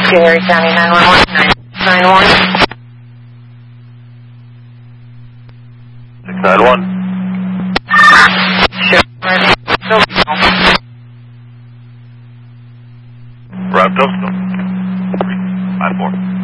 Harry County 911 991. 691. Route Dosco. 354.